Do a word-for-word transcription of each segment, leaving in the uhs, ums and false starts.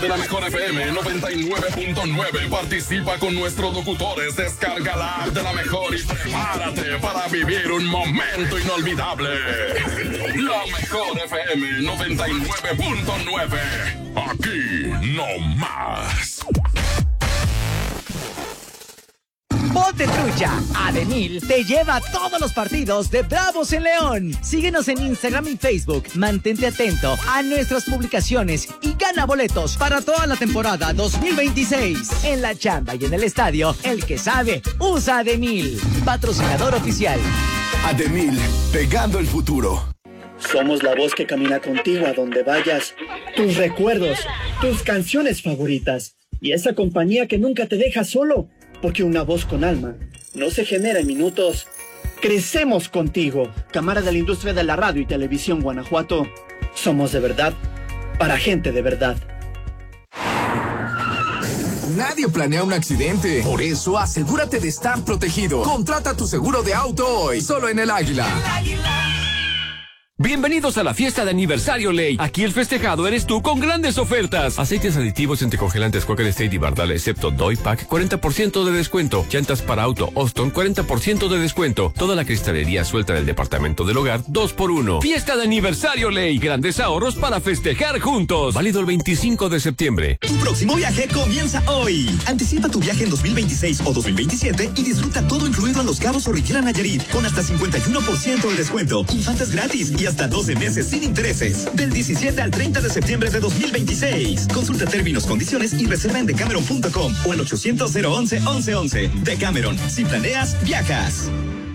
De la mejor F M noventa y nueve punto nueve. Participa con nuestros locutores. Descarga la app de la mejor y prepárate para vivir un momento inolvidable. La mejor F M noventa y nueve punto nueve. Aquí no más. Ponte trucha. Ademil te lleva a todos los partidos de Bravos en León. Síguenos en Instagram y Facebook. Mantente atento a nuestras publicaciones y gana boletos para toda la temporada dos mil veintiséis. En la chamba y en el estadio, el que sabe, usa Ademil. Patrocinador oficial. Ademil, pegando el futuro. Somos la voz que camina contigo a donde vayas. Tus recuerdos, tus canciones favoritas. Y esa compañía que nunca te deja solo. Porque una voz con alma no se genera en minutos. Crecemos contigo. Cámara de la Industria de la Radio y Televisión Guanajuato. Somos de verdad, para gente de verdad. Nadie planea un accidente. Por eso, asegúrate de estar protegido. Contrata tu seguro de auto hoy, solo en El Águila. El Águila. Bienvenidos a la fiesta de aniversario Ley. Aquí el festejado eres tú con grandes ofertas. Aceites aditivos entre congelantes Quaker State y Bardal, excepto Doy Pack, cuarenta por ciento de descuento. Llantas para auto Austin, cuarenta por ciento de descuento. Toda la cristalería suelta del departamento del hogar, dos por uno. Fiesta de aniversario Ley. Grandes ahorros para festejar juntos. Válido el veinticinco de septiembre. Tu próximo viaje comienza hoy. Anticipa tu viaje en dos mil veintiséis o dos mil veintisiete y disfruta todo incluido en Los Cabos o Riviera Nayarit con hasta cincuenta y uno por ciento de descuento. Infantes gratis y hasta doce meses sin intereses. Del diecisiete al treinta de septiembre de dos mil veintiséis. Consulta términos, condiciones y reserva en decameron punto com o al ochocientos cero once once once. Decameron. Si planeas, viajas.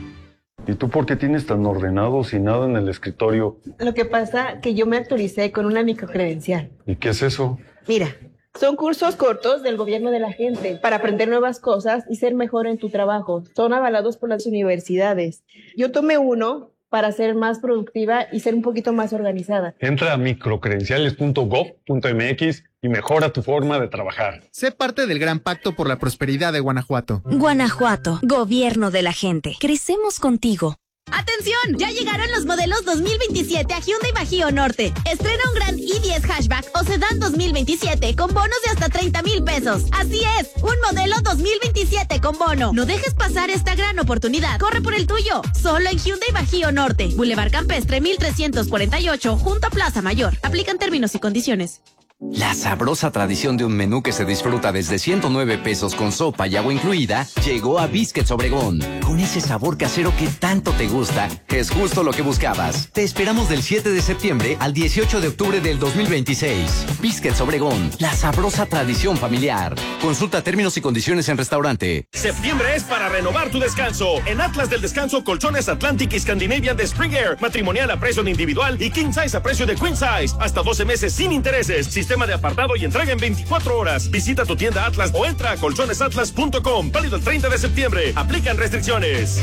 ¿Y tú por qué tienes tan ordenado sin nada en el escritorio? Lo que pasa que yo me actualicé con una microcredencial. ¿Y qué es eso? Mira, son cursos cortos del gobierno de la gente para aprender nuevas cosas y ser mejor en tu trabajo. Son avalados por las universidades. Yo tomé uno para ser más productiva y ser un poquito más organizada. Entra a microcredenciales punto gov punto mx y mejora tu forma de trabajar. Sé parte del Gran Pacto por la Prosperidad de Guanajuato. Guanajuato, gobierno de la gente. Crecemos contigo. ¡Atención! Ya llegaron los modelos dos mil veintisiete a Hyundai Bajío Norte. Estrena un Grand i diez Hatchback o Sedán dos mil veintisiete con bonos de hasta treinta mil pesos. Así es, un modelo dos mil veintisiete con bono. No dejes pasar esta gran oportunidad. Corre por el tuyo. Solo en Hyundai Bajío Norte. Boulevard Campestre mil trescientos cuarenta y ocho, junto a Plaza Mayor. Aplican términos y condiciones. La sabrosa tradición de un menú que se disfruta desde ciento nueve pesos con sopa y agua incluida llegó a Biscuits Obregón. Con ese sabor casero que tanto te gusta, es justo lo que buscabas. Te esperamos del siete de septiembre al dieciocho de octubre del dos mil veintiséis. Biscuits Obregón, la sabrosa tradición familiar. Consulta términos y condiciones en restaurante. Septiembre es para renovar tu descanso. En Atlas del Descanso, colchones Atlantic y Scandinavian de Spring Air, matrimonial a precio de individual y king size a precio de queen size. Hasta doce meses sin intereses. Sistema de apartado y entrega en veinticuatro horas. Visita tu tienda Atlas o entra a colchones atlas punto com. Válido el treinta de septiembre. Aplican restricciones.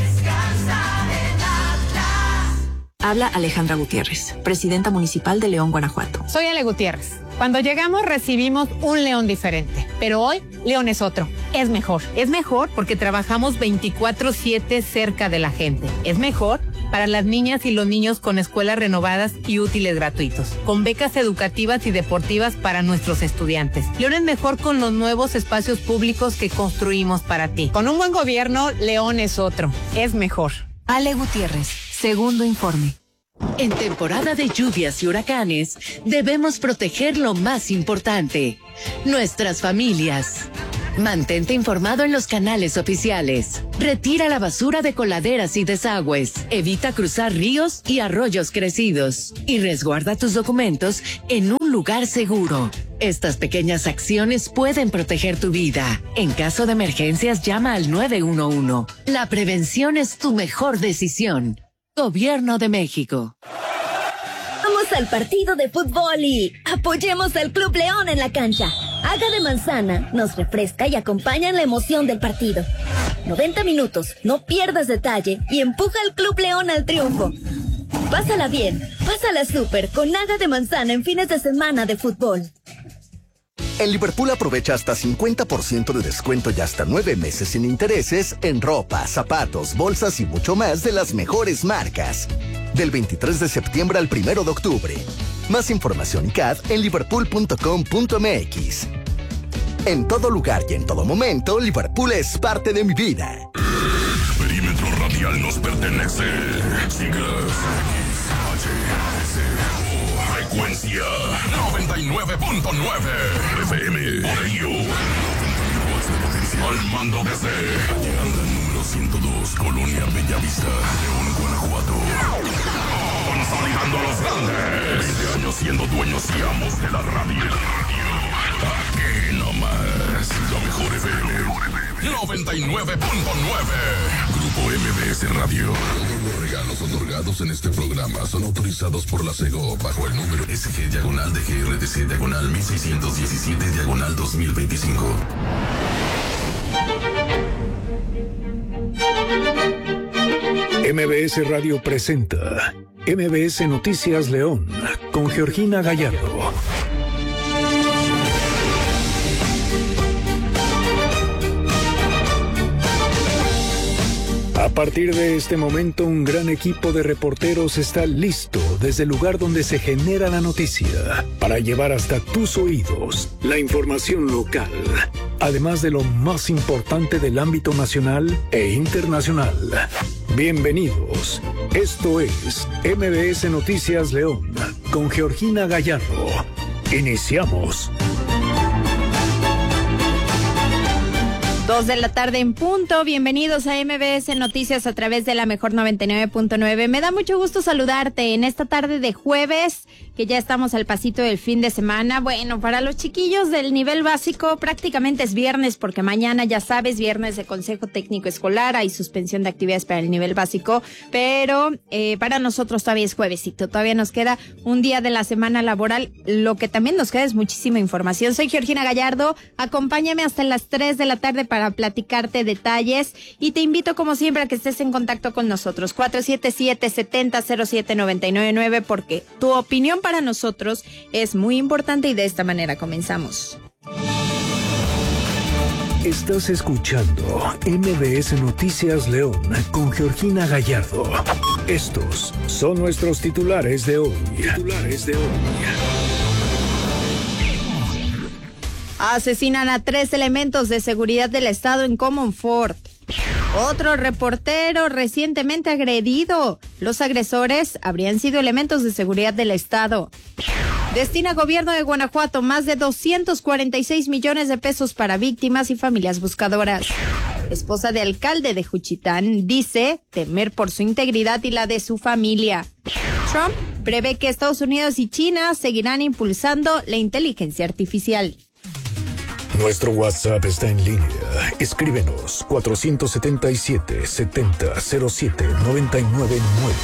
Habla Alejandra Gutiérrez, presidenta municipal de León, Guanajuato. Soy Ale Gutiérrez. Cuando llegamos recibimos un León diferente, pero hoy León es otro. Es mejor. Es mejor porque trabajamos veinticuatro siete cerca de la gente. Es mejor para las niñas y los niños con escuelas renovadas y útiles gratuitos, con becas educativas y deportivas para nuestros estudiantes. León es mejor con los nuevos espacios públicos que construimos para ti. Con un buen gobierno, León es otro. Es mejor. Ale Gutiérrez, segundo informe. En temporada de lluvias y huracanes, debemos proteger lo más importante, nuestras familias. Mantente informado en los canales oficiales. Retira la basura de coladeras y desagües. Evita cruzar ríos y arroyos crecidos. Y resguarda tus documentos en un lugar seguro. Estas pequeñas acciones pueden proteger tu vida. En caso de emergencias, llama al nueve uno uno. La prevención es tu mejor decisión. Gobierno de México. Vamos al partido de fútbol y apoyemos al Club León en la cancha. Haga de manzana nos refresca y acompaña en la emoción del partido. noventa minutos, no pierdas detalle y empuja al Club León al triunfo. Pásala bien, pásala súper con Haga de manzana en fines de semana de fútbol. En Liverpool aprovecha hasta cincuenta por ciento de descuento y hasta nueve meses sin intereses en ropa, zapatos, bolsas y mucho más de las mejores marcas. Del veintitrés de septiembre al primero de octubre. Más información y C A D en liverpool punto com punto m x. En todo lugar y en todo momento, Liverpool es parte de mi vida. Perímetro radial nos pertenece. Siglas H S O. Frecuencia noventa y nueve punto nueve F M. Por ello, al mando desde Llegando número ciento dos, Colonia Bellavista, León, Guanajuato. Consolidando a los grandes. veinte años siendo dueños y amos de la radio. Aquí nomás, la mejor F M. noventa y nueve punto nueve. Grupo M B S Radio. Todos los regalos otorgados en este programa son autorizados por la SEGO bajo el número S G diagonal de G R D C diagonal mil seiscientos diecisiete diagonal dos mil veinticinco. M B S Radio presenta M B S Noticias León con Georgina Gallardo. A partir de este momento, un gran equipo de reporteros está listo desde el lugar donde se genera la noticia para llevar hasta tus oídos la información local, además de lo más importante del ámbito nacional e internacional. Bienvenidos. Esto es M B S Noticias León con Georgina Gallardo. Iniciamos. Dos de la tarde en punto. Bienvenidos a M B S Noticias a través de la mejor noventa y nueve punto nueve. Me da mucho gusto saludarte en esta tarde de jueves, que ya estamos al pasito del fin de semana. Bueno, para los chiquillos del nivel básico prácticamente es viernes, porque mañana, ya sabes, viernes de Consejo Técnico Escolar, hay suspensión de actividades para el nivel básico, pero eh, para nosotros todavía es juevesito, todavía nos queda un día de la semana laboral. Lo que también nos queda es muchísima información. Soy Georgina Gallardo, acompáñame hasta las tres de la tarde para platicarte detalles y te invito como siempre a que estés en contacto con nosotros, cuatro siete siete, siete cero cero siete nueve nueve nueve, porque tu opinión para nosotros es muy importante y de esta manera comenzamos. Estás escuchando M B S Noticias León con Georgina Gallardo. Estos son nuestros titulares de hoy. Titulares de hoy. Asesinan a tres elementos de seguridad del Estado en Comonfort. Otro reportero recientemente agredido. Los agresores habrían sido elementos de seguridad del Estado. Destina Gobierno de Guanajuato más de doscientos cuarenta y seis millones de pesos para víctimas y familias buscadoras. Esposa de alcalde de Juchitán dice temer por su integridad y la de su familia. Trump prevé que Estados Unidos y China seguirán impulsando la inteligencia artificial. Nuestro WhatsApp está en línea. Escríbenos cuatro siete siete, siete cero cero siete, nueve nueve nueve.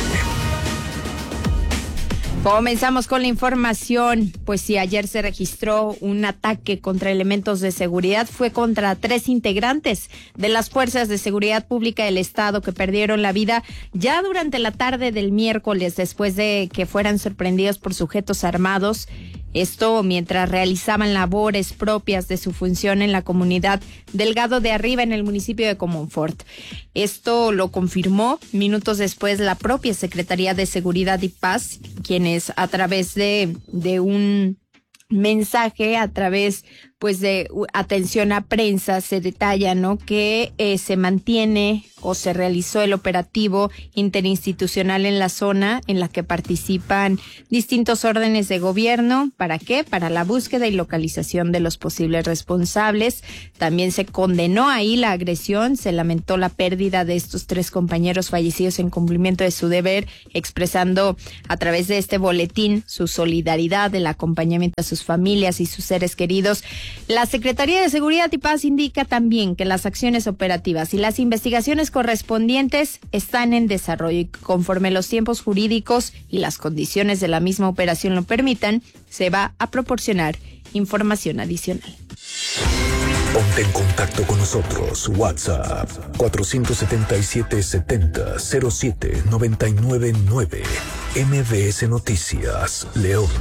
Comenzamos con la información. Pues sí, ayer se registró un ataque contra elementos de seguridad. Fue contra tres integrantes de las Fuerzas de Seguridad Pública del Estado que perdieron la vida ya durante la tarde del miércoles, después de que fueran sorprendidos por sujetos armados. Esto mientras realizaban labores propias de su función en la comunidad Delgado de Arriba, en el municipio de Comonfort. Esto lo confirmó minutos después la propia Secretaría de Seguridad y Paz, quienes a través de, de un mensaje, a través pues de atención a prensa, se detalla, ¿no?, que eh, se mantiene o se realizó el operativo interinstitucional en la zona en la que participan distintos órdenes de gobierno. ¿Para qué? Para la búsqueda y localización de los posibles responsables. También se condenó ahí la agresión, se lamentó la pérdida de estos tres compañeros fallecidos en cumplimiento de su deber, expresando a través de este boletín su solidaridad, el acompañamiento a sus familias y sus seres queridos. La Secretaría de Seguridad y Paz indica también que las acciones operativas y las investigaciones correspondientes están en desarrollo y conforme los tiempos jurídicos y las condiciones de la misma operación lo permitan, se va a proporcionar información adicional. Ponte en contacto con nosotros. WhatsApp cuatro siete siete, siete cero siete, nueve nueve nueve. M B S Noticias León.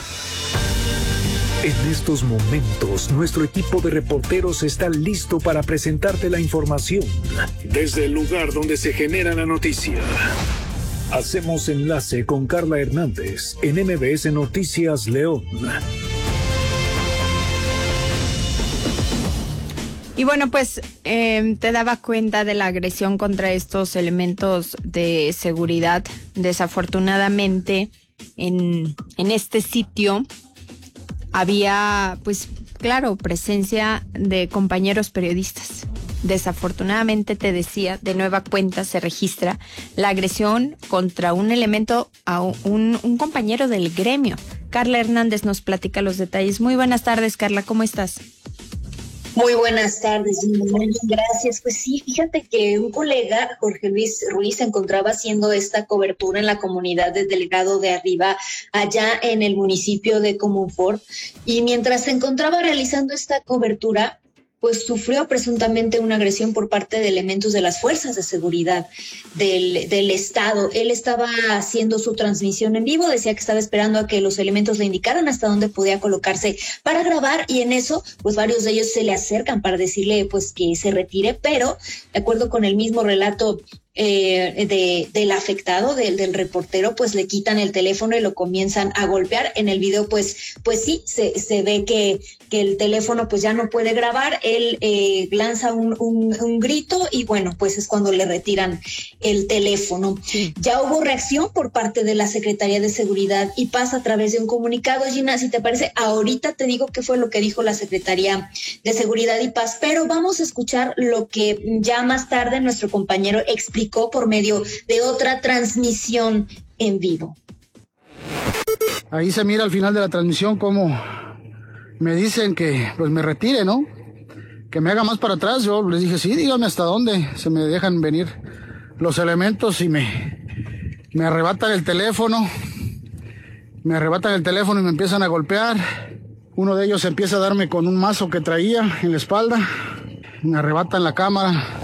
En estos momentos, nuestro equipo de reporteros está listo para presentarte la información desde el lugar donde se genera la noticia. Hacemos enlace con Carla Hernández en M B S Noticias León. Y bueno, pues eh, te daba cuenta de la agresión contra estos elementos de seguridad. Desafortunadamente, en, en este sitio había, pues claro, presencia de compañeros periodistas. Desafortunadamente, te decía, de nueva cuenta se registra la agresión contra un elemento, a un, un compañero del gremio. Carla Hernández nos platica los detalles. Muy buenas tardes, Carla, ¿cómo estás? Muy buenas tardes, muy bien, gracias. Pues sí, fíjate que un colega, Jorge Luis Ruiz, se encontraba haciendo esta cobertura en la comunidad de Delgado de Arriba, allá en el municipio de Comonfort, y mientras se encontraba realizando esta cobertura, pues sufrió presuntamente una agresión por parte de elementos de las fuerzas de seguridad del, del estado. Él estaba haciendo su transmisión en vivo, decía que estaba esperando a que los elementos le indicaran hasta dónde podía colocarse para grabar, y en eso, pues varios de ellos se le acercan para decirle pues que se retire, pero de acuerdo con el mismo relato Eh, de, del afectado, del, del reportero, pues le quitan el teléfono y lo comienzan a golpear. En el video, pues, pues sí, se, se ve que, que el teléfono pues ya no puede grabar. Él eh, lanza un, un, un grito y bueno, pues es cuando le retiran el teléfono. Sí. Ya hubo reacción por parte de la Secretaría de Seguridad y Paz a través de un comunicado. Gina, si te parece, ahorita te digo qué fue lo que dijo la Secretaría de Seguridad y Paz, pero vamos a escuchar lo que ya más tarde nuestro compañero explicó por medio de otra transmisión en vivo. Ahí se mira al final de la transmisión cómo me dicen que pues me retire, ¿no? Que me haga más para atrás. Yo les dije, sí, dígame hasta dónde se me dejan venir los elementos y me, me arrebatan el teléfono. Me arrebatan el teléfono y me empiezan a golpear. Uno de ellos empieza a darme con un mazo que traía en la espalda. Me arrebatan la cámara.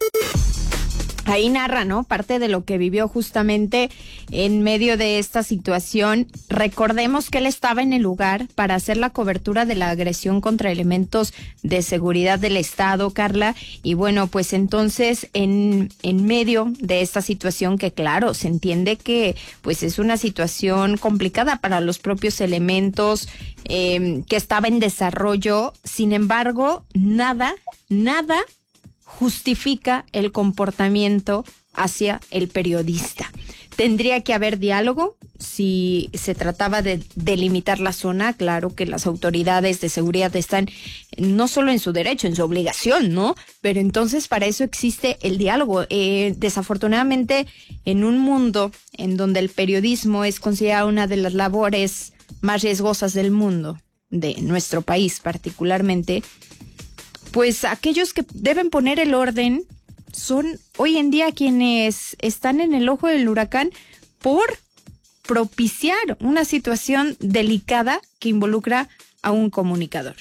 Ahí narra, ¿no? Parte de lo que vivió justamente en medio de esta situación. Recordemos que él estaba en el lugar para hacer la cobertura de la agresión contra elementos de seguridad del Estado, Carla. Y bueno, pues entonces en, en medio de esta situación que claro, se entiende que pues es una situación complicada para los propios elementos eh, que estaba en desarrollo. Sin embargo, nada, nada justifica el comportamiento hacia el periodista. Tendría que haber diálogo si se trataba de delimitar la zona. Claro que las autoridades de seguridad están no solo en su derecho, en su obligación, ¿no? Pero entonces para eso existe el diálogo. Eh, desafortunadamente, en un mundo en donde el periodismo es considerado una de las labores más riesgosas del mundo, de nuestro país particularmente, pues aquellos que deben poner el orden son hoy en día quienes están en el ojo del huracán por propiciar una situación delicada que involucra a un comunicador.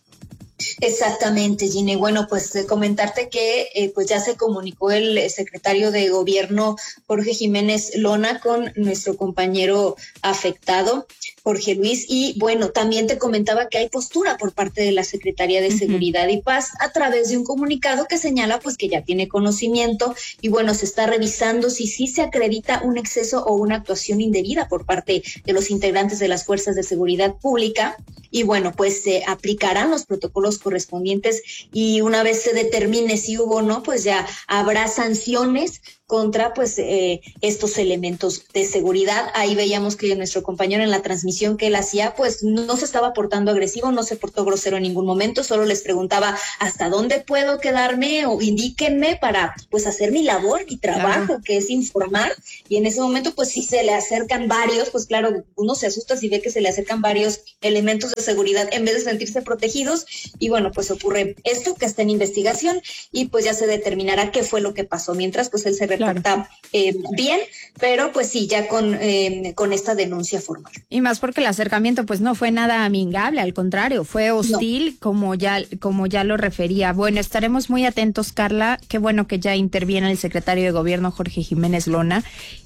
Exactamente, Gine. Bueno, pues eh, comentarte que eh, pues ya se comunicó el eh, secretario de Gobierno, Jorge Jiménez Lona, con nuestro compañero afectado, Jorge Luis, y bueno, también te comentaba que hay postura por parte de la Secretaría de uh-huh. Seguridad y Paz a través de un comunicado que señala pues que ya tiene conocimiento y bueno, se está revisando si sí se acredita un exceso o una actuación indebida por parte de los integrantes de las fuerzas de seguridad pública y bueno, pues se aplicarán los protocolos correspondientes y una vez se determine si hubo o no, pues ya habrá sanciones contra pues eh, estos elementos de seguridad. Ahí veíamos que nuestro compañero en la transmisión que él hacía pues no se estaba portando agresivo, no se portó grosero en ningún momento, solo les preguntaba hasta dónde puedo quedarme o indíquenme para pues hacer mi labor, mi trabajo, claro, que es informar, y en ese momento pues si se le acercan varios, pues claro, uno se asusta si ve que se le acercan varios elementos de seguridad en vez de sentirse protegidos y bueno, pues ocurre esto que está en investigación y pues ya se determinará qué fue lo que pasó, mientras pues él se reporta claro. eh, bien, pero pues sí, ya con, eh, con esta denuncia formal. Y más porque el acercamiento pues no fue nada amigable, al contrario, fue hostil, no. como ya como ya lo refería. Bueno, estaremos muy atentos, Carla, qué bueno que ya interviene el secretario de Gobierno, Jorge Jiménez Lona,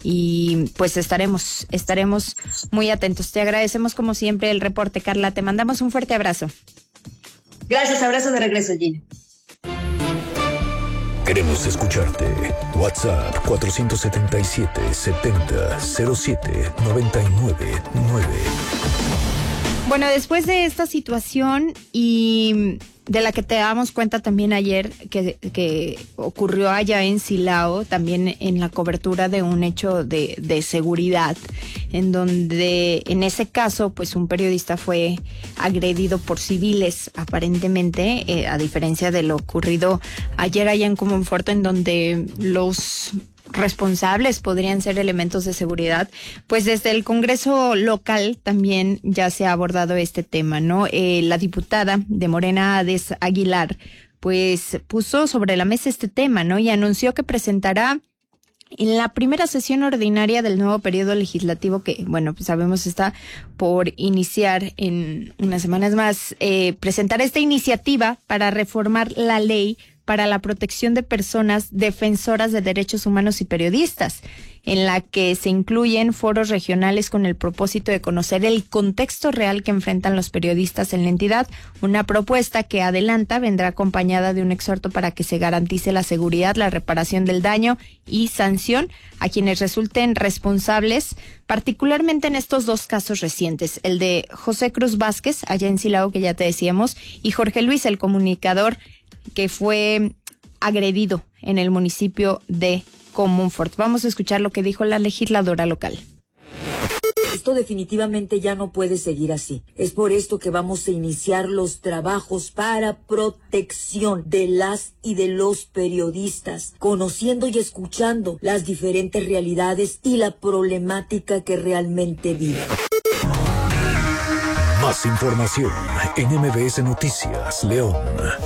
y pues estaremos, estaremos muy atentos. Te agradecemos como siempre el reporte, Carla, te mandamos un fuerte abrazo. Gracias, abrazo de regreso, Gina. Queremos escucharte. WhatsApp cuatro siete siete, setenta, cero siete, noventa y nueve nueve. Bueno, después de esta situación y de la que te damos cuenta también ayer que, que ocurrió allá en Silao, también en la cobertura de un hecho de, de seguridad, en donde en ese caso pues un periodista fue agredido por civiles aparentemente, eh, a diferencia de lo ocurrido ayer allá en Comonfort, en donde los responsables podrían ser elementos de seguridad. Pues desde el Congreso local también ya se ha abordado este tema, ¿no? Eh, la diputada de Morena, Ades Aguilar, pues puso sobre la mesa este tema, ¿no? Y anunció que presentará en la primera sesión ordinaria del nuevo periodo legislativo, que, bueno, pues sabemos está por iniciar en unas semanas más, eh, presentar esta iniciativa para reformar la ley para la protección de personas defensoras de derechos humanos y periodistas, en la que se incluyen foros regionales con el propósito de conocer el contexto real que enfrentan los periodistas en la entidad. Una propuesta que adelanta vendrá acompañada de un exhorto para que se garantice la seguridad, la reparación del daño y sanción a quienes resulten responsables, particularmente en estos dos casos recientes, el de José Cruz Vázquez, allá en Silao, que ya te decíamos, y Jorge Luis, el comunicador que fue agredido en el municipio de Comonfort. Vamos a escuchar lo que dijo la legisladora local. Esto definitivamente ya no puede seguir así. Es por esto que vamos a iniciar los trabajos para protección de las y de los periodistas, conociendo y escuchando las diferentes realidades y la problemática que realmente viven. Más información en M B S Noticias, León.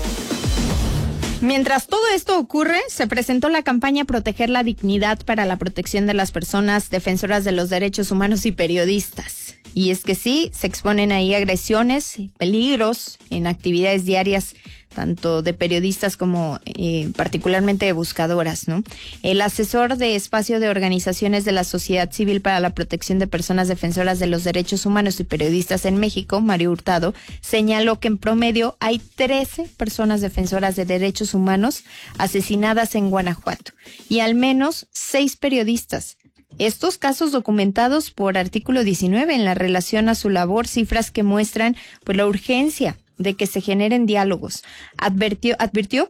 Mientras todo esto ocurre, se presentó la campaña Proteger la Dignidad para la protección de las personas defensoras de los derechos humanos y periodistas. Y es que sí, se exponen ahí agresiones, peligros en actividades diarias, tanto de periodistas como eh, particularmente de buscadoras, ¿no? El asesor de espacio de organizaciones de la sociedad civil para la protección de personas defensoras de los derechos humanos y periodistas en México, Mario Hurtado, señaló que en promedio hay trece personas defensoras de derechos humanos asesinadas en Guanajuato y al menos seis periodistas. Estos casos documentados por Artículo diecinueve en la relación a su labor, cifras que muestran pues la urgencia de que se generen diálogos. Advirtió, advirtió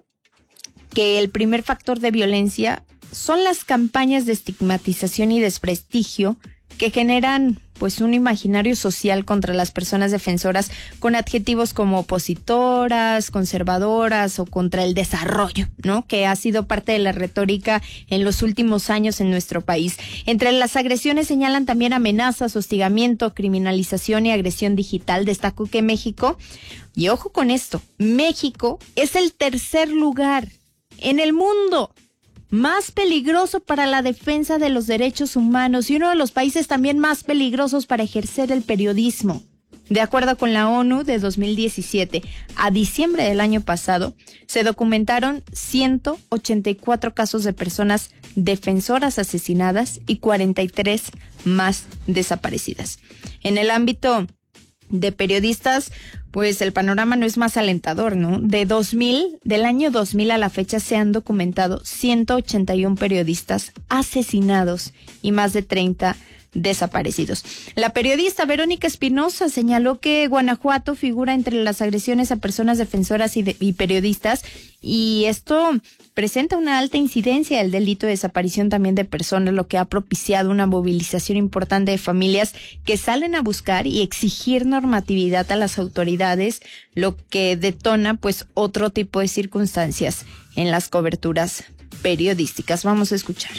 que el primer factor de violencia son las campañas de estigmatización y desprestigio que generan pues un imaginario social contra las personas defensoras con adjetivos como opositoras, conservadoras o contra el desarrollo, ¿no? Que ha sido parte de la retórica en los últimos años en nuestro país. Entre las agresiones señalan también amenazas, hostigamiento, criminalización y agresión digital. Destacó que México, y ojo con esto, México es el tercer lugar en el mundo más peligroso para la defensa de los derechos humanos y uno de los países también más peligrosos para ejercer el periodismo. De acuerdo con la ONU, de dos mil diecisiete a diciembre del año pasado, se documentaron ciento ochenta y cuatro casos de personas defensoras asesinadas y cuarenta y tres más desaparecidas. En el ámbito de periodistas, pues el panorama no es más alentador, ¿no? De dos mil, del año dos mil a la fecha se han documentado ciento ochenta y uno periodistas asesinados y más de treinta desaparecidos. La periodista Verónica Espinosa señaló que Guanajuato figura entre las agresiones a personas defensoras y, de, y periodistas, y esto presenta una alta incidencia del delito de desaparición también de personas, lo que ha propiciado una movilización importante de familias que salen a buscar y exigir normatividad a las autoridades, lo que detona pues otro tipo de circunstancias en las coberturas periodísticas. Vamos a escuchar.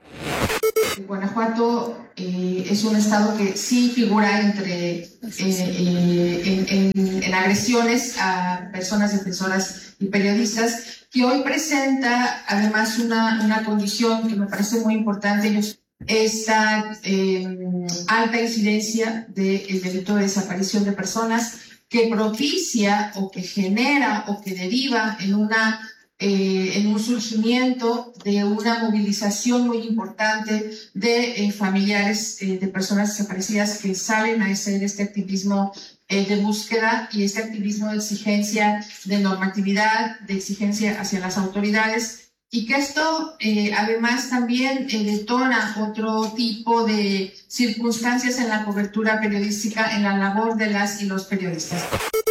Guanajuato eh, es un estado que sí figura entre eh, eh, en, en, en agresiones a personas defensoras y periodistas, que hoy presenta además una, una condición que me parece muy importante, ellos esta eh, alta incidencia del delito de desaparición de personas que propicia o que genera o que deriva en una Eh, en un surgimiento de una movilización muy importante de eh, familiares eh, de personas desaparecidas que salen a hacer este activismo eh, de búsqueda y este activismo de exigencia de normatividad, de exigencia hacia las autoridades y que esto eh, además también eh, detona otro tipo de circunstancias en la cobertura periodística, en la labor de las y los periodistas.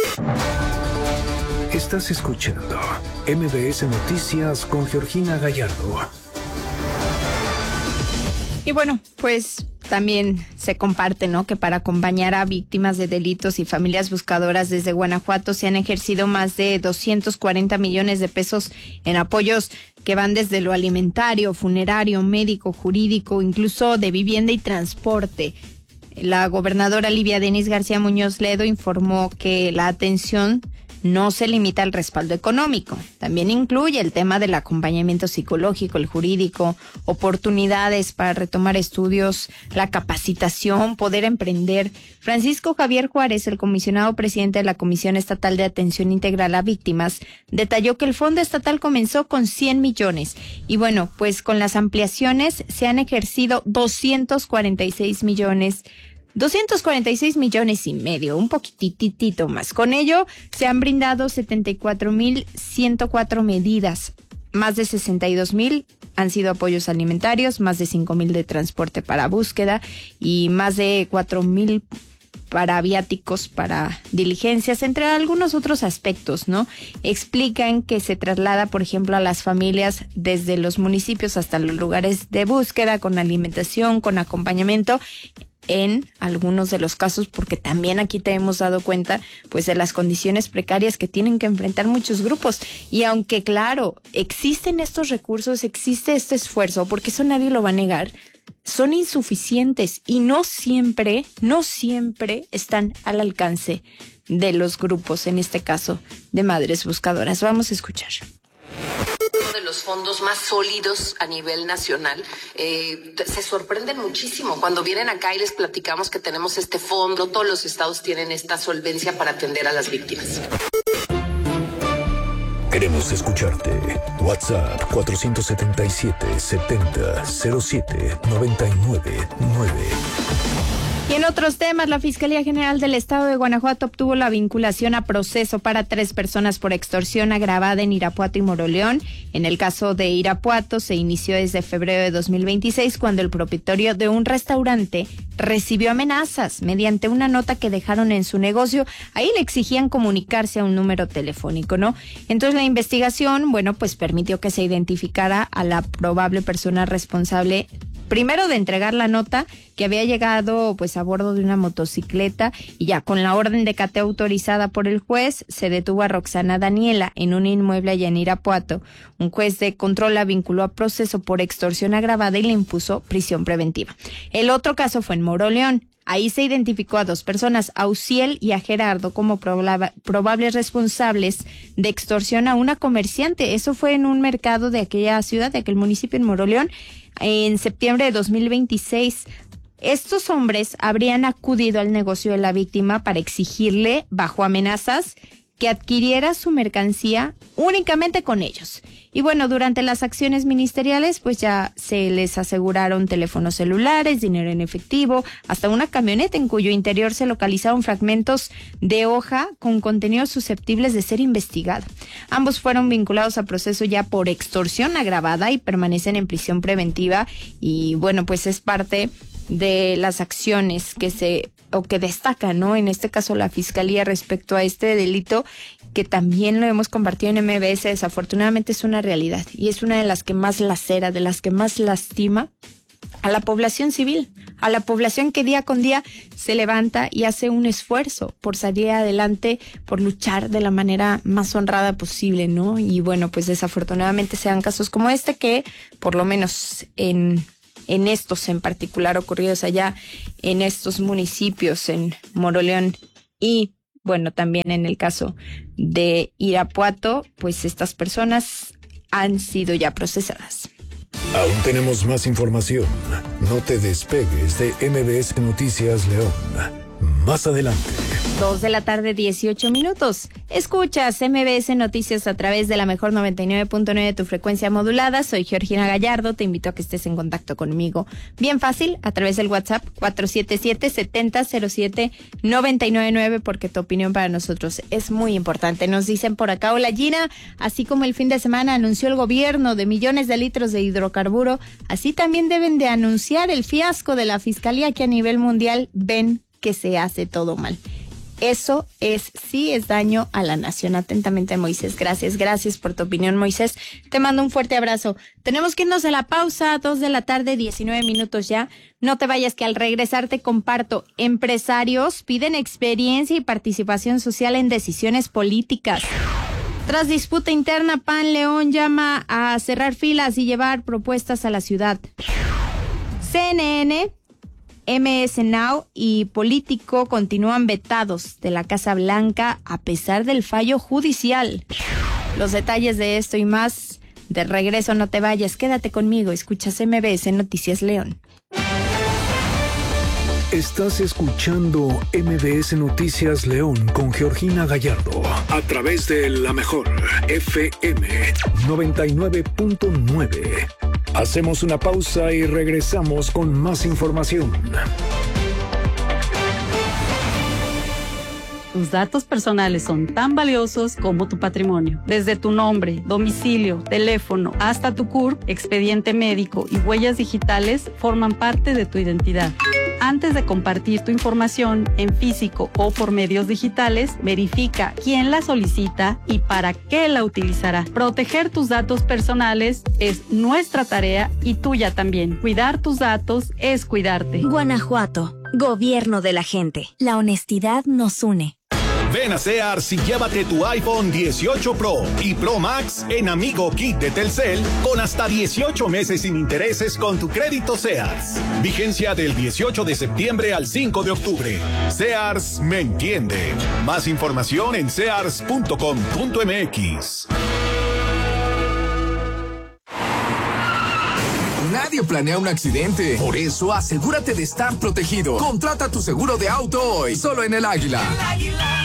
Estás escuchando M B S Noticias con Georgina Gallardo. Y bueno, pues también se comparte, ¿no?, que para acompañar a víctimas de delitos y familias buscadoras desde Guanajuato se han ejercido más de doscientos cuarenta millones de pesos en apoyos que van desde lo alimentario, funerario, médico, jurídico, incluso de vivienda y transporte. La gobernadora Livia Denis García Muñoz Ledo informó que la atención no se limita al respaldo económico, también incluye el tema del acompañamiento psicológico, el jurídico, oportunidades para retomar estudios, la capacitación, poder emprender. Francisco Javier Juárez, el comisionado presidente de la Comisión Estatal de Atención Integral a Víctimas, detalló que el fondo estatal comenzó con cien millones y bueno, pues con las ampliaciones se han ejercido doscientos cuarenta y seis millones doscientos cuarenta y seis millones y medio, un poquititito más. Con ello, se han brindado setenta y cuatro mil ciento cuatro medidas. Más de sesenta y dos mil han sido apoyos alimentarios, más de cinco mil de transporte para búsqueda y más de cuatro mil para viáticos, para diligencias, entre algunos otros aspectos, ¿no? Explican que se traslada, por ejemplo, a las familias desde los municipios hasta los lugares de búsqueda, con alimentación, con acompañamiento, en algunos de los casos, porque también aquí te hemos dado cuenta pues de las condiciones precarias que tienen que enfrentar muchos grupos. Y aunque claro, existen estos recursos, existe este esfuerzo, porque eso nadie lo va a negar, son insuficientes y no siempre, no siempre están al alcance de los grupos, en este caso de madres buscadoras. Vamos a escuchar. De los fondos más sólidos a nivel nacional. Eh, se sorprenden muchísimo cuando vienen acá y les platicamos que tenemos este fondo. Todos los estados tienen esta solvencia para atender a las víctimas. Queremos escucharte. WhatsApp cuatro siete siete, setenta, cero siete, noventa y nueve nueve. Y en otros temas, la Fiscalía General del Estado de Guanajuato obtuvo la vinculación a proceso para tres personas por extorsión agravada en Irapuato y Moroleón. En el caso de Irapuato, se inició desde febrero de dos mil veintiséis, cuando el propietario de un restaurante recibió amenazas mediante una nota que dejaron en su negocio. Ahí le exigían comunicarse a un número telefónico, ¿no? Entonces la investigación, bueno, pues permitió que se identificara a la probable persona responsable, primero de entregar la nota, que había llegado pues a bordo de una motocicleta, y ya con la orden de cateo autorizada por el juez se detuvo a Roxana Daniela en un inmueble allá en Irapuato. Un juez de control la vinculó a proceso por extorsión agravada y le impuso prisión preventiva. El otro caso fue en Moroleón. Ahí se identificó a dos personas, a Uciel y a Gerardo, como probable, probables responsables de extorsión a una comerciante. Eso fue en un mercado de aquella ciudad, de aquel municipio, en Moroleón, en septiembre de dos mil veintiséis. Estos hombres habrían acudido al negocio de la víctima para exigirle, bajo amenazas, que adquiriera su mercancía únicamente con ellos. Y bueno, durante las acciones ministeriales, pues ya se les aseguraron teléfonos celulares, dinero en efectivo, hasta una camioneta en cuyo interior se localizaron fragmentos de hoja con contenidos susceptibles de ser investigado. Ambos fueron vinculados a proceso ya por extorsión agravada y permanecen en prisión preventiva. Y bueno, pues es parte de las acciones que se o que destaca, ¿no? En este caso la Fiscalía respecto a este delito, que también lo hemos compartido en M B S. Desafortunadamente es una realidad y es una de las que más lacera, de las que más lastima a la población civil, a la población que día con día se levanta y hace un esfuerzo por salir adelante, por luchar de la manera más honrada posible, ¿no? Y bueno, pues desafortunadamente se dan casos como este, que por lo menos en en estos en particular ocurridos allá en estos municipios, en Moroleón y bueno, también en el caso de Irapuato, pues estas personas han sido ya procesadas. Aún tenemos más información. No te despegues de M B S Noticias León. Más adelante. Dos de la tarde, dieciocho minutos. Escuchas M B S Noticias a través de la mejor noventa y nueve punto nueve de tu frecuencia modulada. Soy Georgina Gallardo. Te invito a que estés en contacto conmigo. Bien fácil, a través del WhatsApp cuatro siete siete, siete cero cero siete, nueve nueve nueve, porque tu opinión para nosotros es muy importante. Nos dicen por acá, hola Gina, así como el fin de semana anunció el gobierno de millones de litros de hidrocarburo, así también deben de anunciar el fiasco de la fiscalía que a nivel mundial ven que se hace todo mal. Eso es, sí es daño a la nación. Atentamente, Moisés. Gracias, gracias por tu opinión, Moisés. Te mando un fuerte abrazo. Tenemos que irnos a la pausa, dos de la tarde, diecinueve minutos ya. No te vayas, que al regresar te comparto. Empresarios piden experiencia y participación social en decisiones políticas. Tras disputa interna, P A N León llama a cerrar filas y llevar propuestas a la ciudad. C N N, M S Now y Político continúan vetados de la Casa Blanca a pesar del fallo judicial. Los detalles de esto y más de regreso. No te vayas, quédate conmigo. Escuchas M B S Noticias León. Estás escuchando M B S Noticias León con Georgina Gallardo a través de la mejor F M noventa y nueve punto nueve. Hacemos una pausa y regresamos con más información. Tus datos personales son tan valiosos como tu patrimonio. Desde tu nombre, domicilio, teléfono, hasta tu C U R P, expediente médico y huellas digitales forman parte de tu identidad. Antes de compartir tu información en físico o por medios digitales, verifica quién la solicita y para qué la utilizará. Proteger tus datos personales es nuestra tarea y tuya también. Cuidar tus datos es cuidarte. Guanajuato, gobierno de la gente. La honestidad nos une. Ven a Sears y llévate tu iPhone dieciocho Pro y Pro Max en Amigo Kit de Telcel con hasta dieciocho meses sin intereses con tu crédito Sears. Vigencia del dieciocho de septiembre al cinco de octubre. Sears me entiende. Más información en sears punto com punto m x. Nadie planea un accidente. Por eso, asegúrate de estar protegido. Contrata tu seguro de auto hoy, solo en El Águila. El Águila.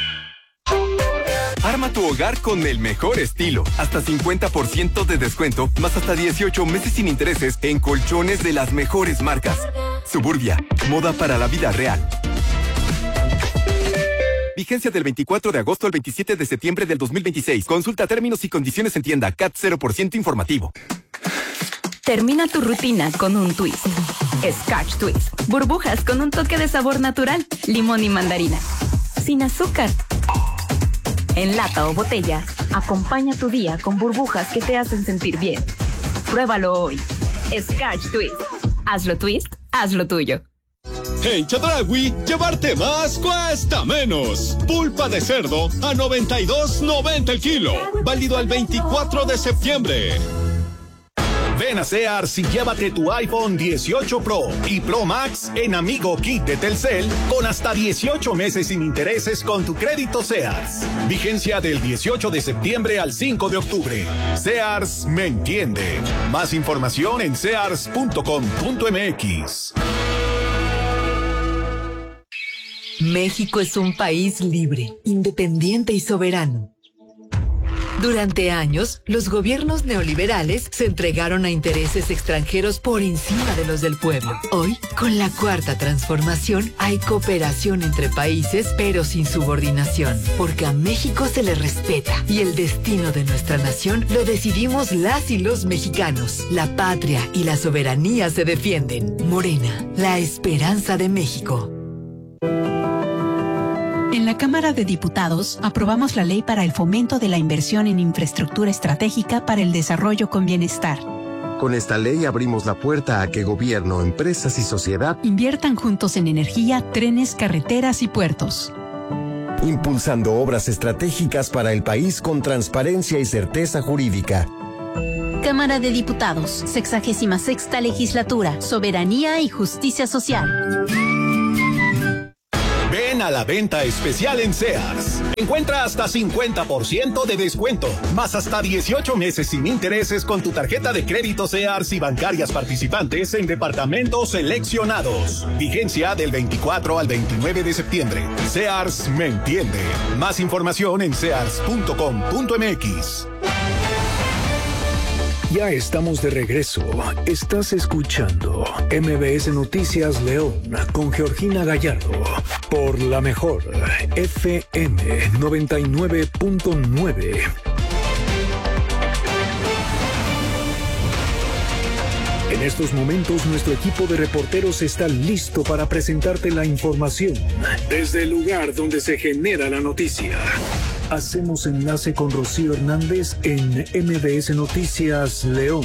Arma tu hogar con el mejor estilo. Hasta cincuenta por ciento de descuento, más hasta dieciocho meses sin intereses en colchones de las mejores marcas. Suburbia, moda para la vida real. Vigencia del veinticuatro de agosto al veintisiete de septiembre del dos mil veintiséis. Consulta términos y condiciones en tienda. C A T cero por ciento informativo. Termina tu rutina con un twist. Scotch Twist. Burbujas con un toque de sabor natural. Limón y mandarina. Sin azúcar. En lata o botella, acompaña tu día con burbujas que te hacen sentir bien. Pruébalo hoy. Scotch Twist. Hazlo twist, hazlo tuyo. En Chedraui, llevarte más cuesta menos. Pulpa de cerdo a noventa y dos noventa el kilo. Válido al veinticuatro de septiembre. Ven a Sears y llévate tu iPhone dieciocho Pro y Pro Max en Amigo Kit de Telcel con hasta dieciocho meses sin intereses con tu crédito Sears. Vigencia del dieciocho de septiembre al cinco de octubre. Sears me entiende. Más información en sears punto com punto m x. México es un país libre, independiente y soberano. Durante años, los gobiernos neoliberales se entregaron a intereses extranjeros por encima de los del pueblo. Hoy, con la Cuarta Transformación, hay cooperación entre países, pero sin subordinación, porque a México se le respeta y el destino de nuestra nación lo decidimos las y los mexicanos. La patria y la soberanía se defienden. Morena, la esperanza de México. En la Cámara de Diputados aprobamos la ley para el fomento de la inversión en infraestructura estratégica para el desarrollo con bienestar. Con esta ley abrimos la puerta a que gobierno, empresas y sociedad inviertan juntos en energía, trenes, carreteras y puertos. Impulsando obras estratégicas para el país con transparencia y certeza jurídica. Cámara de Diputados, sexagésima sexta legislatura, soberanía y justicia social. Ven Ven a la venta especial en Sears. Encuentra hasta cincuenta por ciento de descuento, más hasta dieciocho meses sin intereses con tu tarjeta de crédito Sears y bancarias participantes en departamentos seleccionados. Vigencia del veinticuatro al veintinueve de septiembre. Sears me entiende. Más información en sears punto com punto m x. Ya estamos de regreso. Estás escuchando M B S Noticias León con Georgina Gallardo por la mejor F M noventa y nueve punto nueve. En estos momentos nuestro equipo de reporteros está listo para presentarte la información desde el lugar donde se genera la noticia. Hacemos enlace con Rocío Hernández en M B S Noticias León.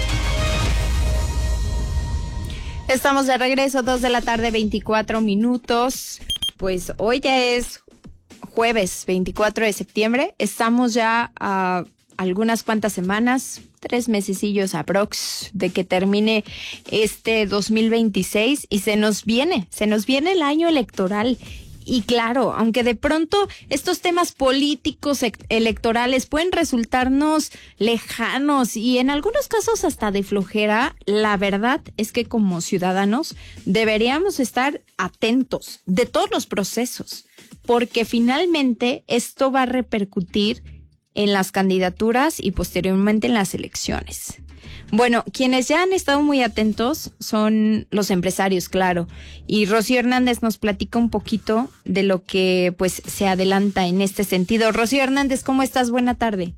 Estamos de regreso, dos de la tarde, veinticuatro minutos. Pues hoy ya es jueves veinticuatro de septiembre. Estamos ya a algunas cuantas semanas, tres mesecillos aprox, de que termine este dos mil veintiséis y se nos viene, se nos viene el año electoral. Y claro, aunque de pronto estos temas políticos e- electorales pueden resultarnos lejanos y en algunos casos hasta de flojera, la verdad es que como ciudadanos deberíamos estar atentos de todos los procesos, porque finalmente esto va a repercutir en las candidaturas y posteriormente en las elecciones. Bueno, quienes ya han estado muy atentos son los empresarios, claro. Y Rocío Hernández nos platica un poquito de lo que pues se adelanta en este sentido. Rocío Hernández, ¿cómo estás? Buena tarde.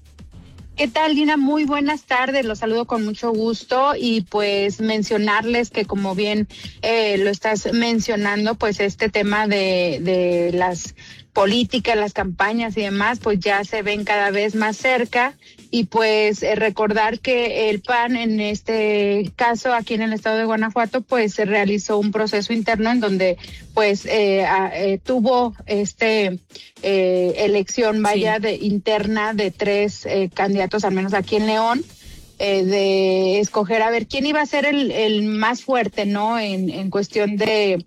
¿Qué tal, Dina? Muy buenas tardes, los saludo con mucho gusto y pues mencionarles que como bien eh, lo estás mencionando, pues este tema de, de las políticas, las campañas y demás, pues ya se ven cada vez más cerca y pues eh, recordar que el P A N en este caso aquí en el estado de Guanajuato pues se realizó un proceso interno en donde pues eh, a, eh, tuvo este eh, elección vaya sí. de interna de tres eh, candidatos, al menos aquí en León, eh, de escoger a ver quién iba a ser el, el más fuerte, ¿no? En, en cuestión de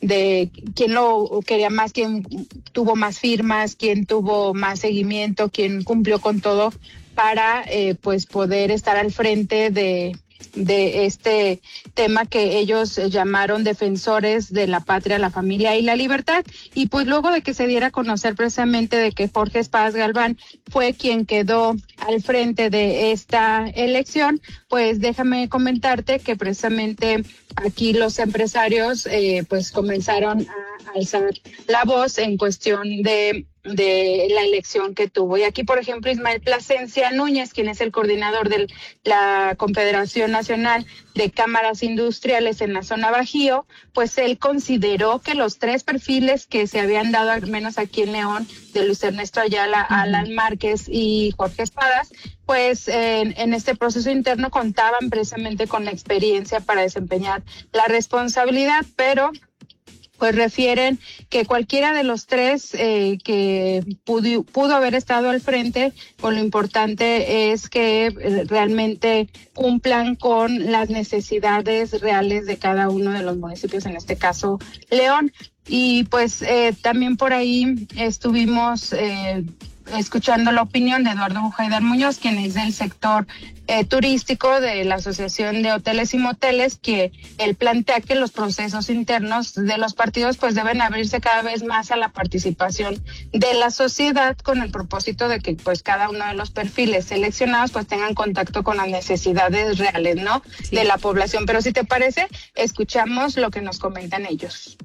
de quién lo quería más, quién tuvo más firmas, quién tuvo más seguimiento, quién cumplió con todo para eh, pues poder estar al frente de de este tema que ellos llamaron defensores de la patria, la familia y la libertad. Y pues luego de que se diera a conocer precisamente de que Jorge Espadas Galván fue quien quedó al frente de esta elección, pues déjame comentarte que precisamente aquí los empresarios eh, pues comenzaron a alzar la voz en cuestión de de la elección que tuvo. Y aquí, por ejemplo, Ismael Plasencia Núñez, quien es el coordinador de la Confederación Nacional de Cámaras Industriales en la zona Bajío, pues él consideró que los tres perfiles que se habían dado, al menos aquí en León, de Luis Ernesto Ayala, uh-huh. Alan Márquez y Jorge Espadas, pues en, en este proceso interno contaban precisamente con la experiencia para desempeñar la responsabilidad, pero pues refieren que cualquiera de los tres eh, que pudo, pudo haber estado al frente, pues lo importante es que eh, realmente cumplan con las necesidades reales de cada uno de los municipios, en este caso León. Y pues eh, también por ahí estuvimos eh, escuchando la opinión de Eduardo Bujaidar Muñoz, quien es del sector eh, turístico de la Asociación de Hoteles y Moteles, que él plantea que los procesos internos de los partidos pues deben abrirse cada vez más a la participación de la sociedad, con el propósito de que pues cada uno de los perfiles seleccionados pues tengan contacto con las necesidades reales, ¿no? Sí. De la población. Pero si te parece, escuchamos lo que nos comentan ellos.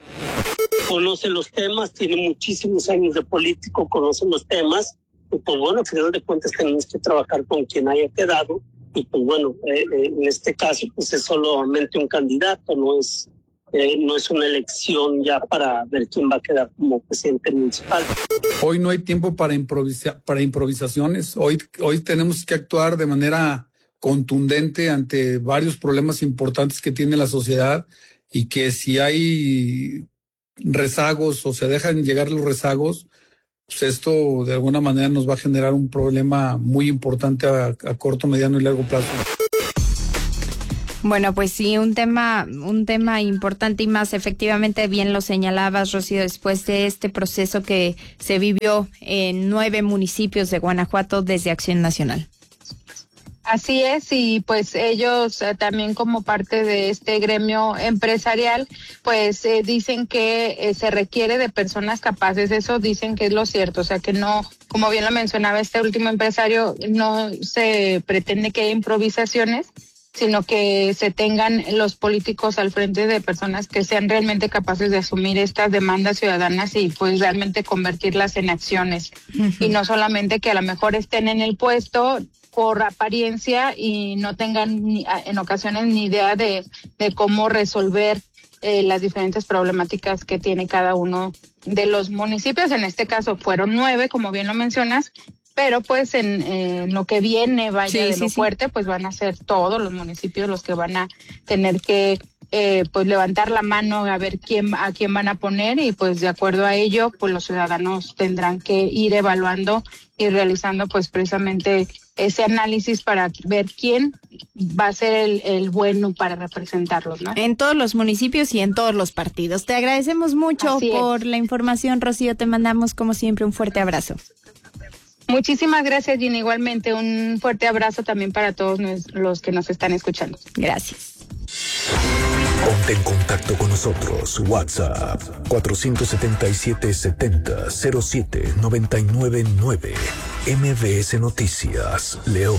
Conoce los temas, tiene muchísimos años de político, conoce los temas, y pues bueno, al final de cuentas tenemos que trabajar con quien haya quedado, y pues bueno, eh, eh, en este caso pues es solamente un candidato, no es, eh, no es una elección ya para ver quién va a quedar como presidente municipal. Hoy no hay tiempo para improvisa, para improvisaciones, hoy, hoy tenemos que actuar de manera contundente ante varios problemas importantes que tiene la sociedad, y que si hay rezagos o se dejan llegar los rezagos, pues esto de alguna manera nos va a generar un problema muy importante a, a corto, mediano y largo plazo. Bueno, pues sí, un tema, un tema importante y más, efectivamente, bien lo señalabas, Rocío, después de este proceso que se vivió en nueve municipios de Guanajuato desde Acción Nacional. Así es, y pues ellos eh, también como parte de este gremio empresarial, pues eh, dicen que eh, se requiere de personas capaces, eso dicen que es lo cierto, o sea que no, como bien lo mencionaba este último empresario, no se pretende que haya improvisaciones, sino que se tengan los políticos al frente de personas que sean realmente capaces de asumir estas demandas ciudadanas y pues realmente convertirlas en acciones. Uh-huh. Y no solamente que a lo mejor estén en el puesto por apariencia y no tengan ni, en ocasiones ni idea de, de cómo resolver eh, las diferentes problemáticas que tiene cada uno de los municipios. En este caso fueron nueve, como bien lo mencionas, pero pues en eh, lo que viene, vaya, sí, de sí, lo sí. fuerte, pues van a ser todos los municipios los que van a tener que eh, pues levantar la mano a ver quién a quién van a poner y pues de acuerdo a ello, pues los ciudadanos tendrán que ir evaluando y realizando pues precisamente ese análisis para ver quién va a ser el, el bueno para representarlos, ¿no? En todos los municipios y en todos los partidos. Te agradecemos mucho Así por es. la información, Rocío. Te mandamos, como siempre, un fuerte abrazo. Muchísimas gracias, Gina. Igualmente, un fuerte abrazo también para todos los que nos están escuchando. Gracias. Ponte en contacto con nosotros. WhatsApp cuatro siete siete, setenta, cero siete, noventa y nueve nueve. M B S Noticias, León.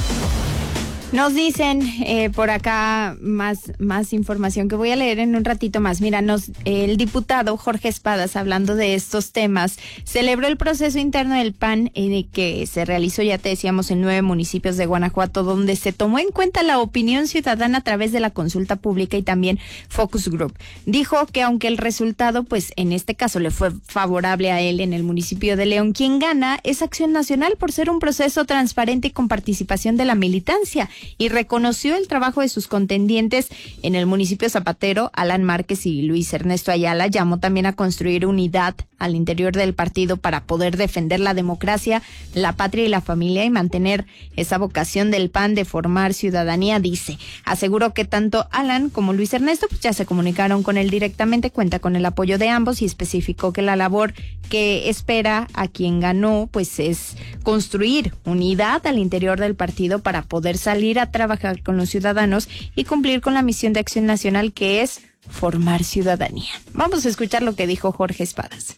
Nos dicen eh, por acá más más información que voy a leer en un ratito más. Mira, nos, eh, el diputado Jorge Espadas, hablando de estos temas, celebró el proceso interno del P A N eh, que se realizó, ya te decíamos, en nueve municipios de Guanajuato, donde se tomó en cuenta la opinión ciudadana a través de la consulta pública y también Focus Group. Dijo que aunque el resultado, pues en este caso le fue favorable a él en el municipio de León, quien gana es Acción Nacional por ser un proceso transparente y con participación de la militancia. Y reconoció el trabajo de sus contendientes en el municipio Zapatero. Alan Márquez y Luis Ernesto Ayala. Llamó también a construir unidad al interior del partido para poder defender la democracia, la patria y la familia y mantener esa vocación del P A N de formar ciudadanía, dice. Aseguró que tanto Alan como Luis Ernesto pues ya se comunicaron con él directamente, cuenta con el apoyo de ambos y especificó que la labor que espera a quien ganó pues es construir unidad al interior del partido para poder salir a trabajar con los ciudadanos y cumplir con la misión de Acción Nacional, que es formar ciudadanía. Vamos a escuchar lo que dijo Jorge Espadas.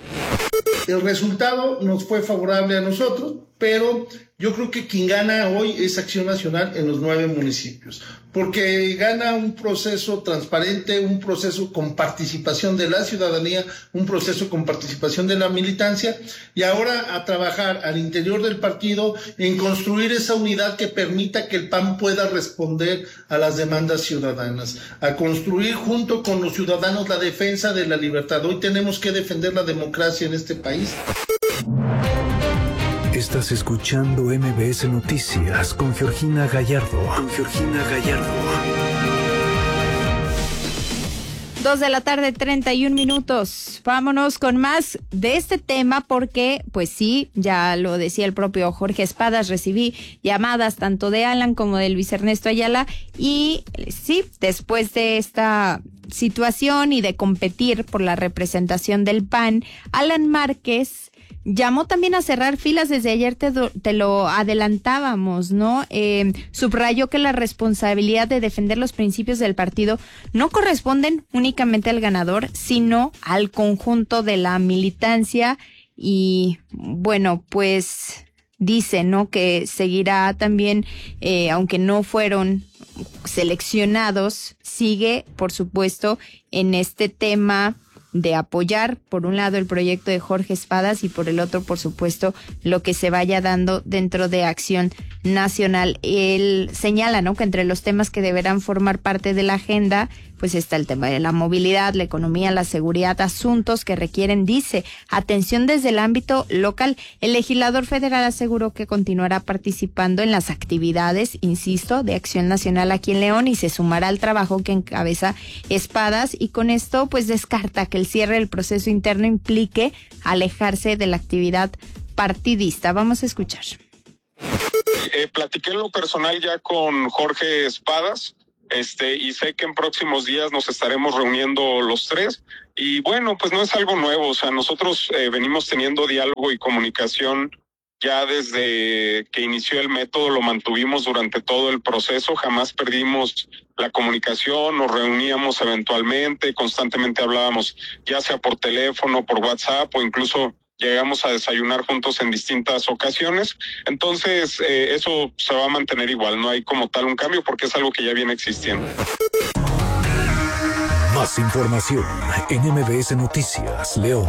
El resultado nos fue favorable a nosotros, pero yo creo que quien gana hoy es Acción Nacional en los nueve municipios, porque gana un proceso transparente, un proceso con participación de la ciudadanía, un proceso con participación de la militancia, y ahora a trabajar al interior del partido en construir esa unidad que permita que el P A N pueda responder a las demandas ciudadanas, a construir junto con los ciudadanos la defensa de la libertad. Hoy tenemos que defender la democracia en este país. Estás escuchando M B S Noticias con Georgina Gallardo. Con Georgina Gallardo. Dos de la tarde, treinta y un minutos. Vámonos con más de este tema porque, pues sí, ya lo decía el propio Jorge Espadas, recibí llamadas tanto de Alan como de Luis Ernesto Ayala y sí, después de esta situación y de competir por la representación del P A N, Alan Márquez llamó también a cerrar filas. Desde ayer te, do, te lo adelantábamos, ¿no? Eh, subrayó que la responsabilidad de defender los principios del partido no corresponden únicamente al ganador, sino al conjunto de la militancia. Y bueno, pues dice, ¿no?, que seguirá también, eh, aunque no fueron seleccionados, sigue, por supuesto, en este tema de apoyar, por un lado, el proyecto de Jorge Espadas y por el otro, por supuesto, lo que se vaya dando dentro de Acción Nacional. Él señala, ¿no?, que entre los temas que deberán formar parte de la agenda, pues está el tema de la movilidad, la economía, la seguridad, asuntos que requieren, dice, atención desde el ámbito local. El legislador federal aseguró que continuará participando en las actividades, insisto, de Acción Nacional aquí en León y se sumará al trabajo que encabeza Espadas, y con esto pues descarta que el cierre del proceso interno implique alejarse de la actividad partidista. Vamos a escuchar. Eh, platiqué en lo personal ya con Jorge Espadas. Este, y sé que en próximos días nos estaremos reuniendo los tres. Y bueno, pues no es algo nuevo. O sea, nosotros eh, venimos teniendo diálogo y comunicación ya desde que inició el método, lo mantuvimos durante todo el proceso, jamás perdimos la comunicación, nos reuníamos eventualmente, constantemente hablábamos, ya sea por teléfono, por WhatsApp o incluso llegamos a desayunar juntos en distintas ocasiones. Entonces, eh, eso se va a mantener igual, no hay como tal un cambio porque es algo que ya viene existiendo. Más información en M B S Noticias, León.